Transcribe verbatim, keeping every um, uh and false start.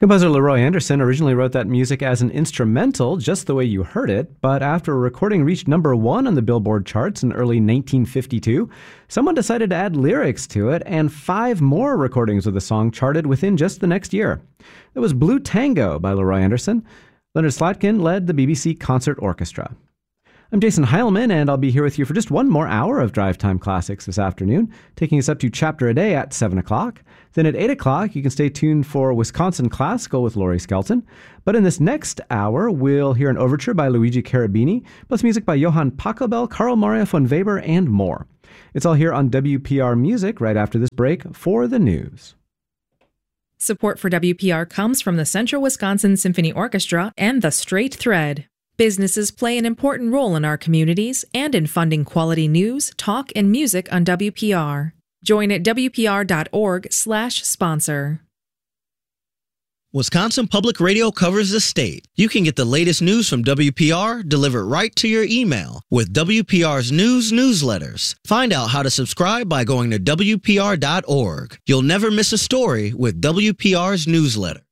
Composer Leroy Anderson originally wrote that music as an instrumental, just the way you heard it, but after a recording reached number one on the Billboard charts in early nineteen fifty-two, someone decided to add lyrics to it, and five more recordings of the song charted within just the next year. It was Blue Tango by Leroy Anderson. Leonard Slatkin led the B B C Concert Orchestra. I'm Jason Heilman, and I'll be here with you for just one more hour of Drive Time Classics this afternoon, taking us up to Chapter a Day at seven o'clock. Then at eight o'clock, you can stay tuned for Wisconsin Classical with Laurie Skelton. But in this next hour, we'll hear an overture by Luigi Cherubini, plus music by Johann Pachelbel, Carl Maria von Weber, and more. It's all here on W P R Music right after this break for the news. Support for W P R comes from the Central Wisconsin Symphony Orchestra and The Straight Thread. Businesses play an important role in our communities and in funding quality news, talk, and music on W P R. Join at W P R dot org slash sponsor. Wisconsin Public Radio covers the state. You can get the latest news from W P R delivered right to your email with W P R's news newsletters. Find out how to subscribe by going to W P R dot org. You'll never miss a story with W P R's newsletter.